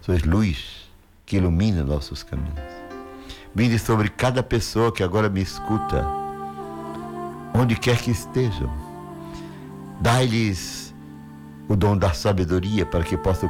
Sois luz que ilumina nossos caminhos. Vinde sobre cada pessoa que agora me escuta, onde quer que estejam. Dai-lhes o dom da sabedoria para que possam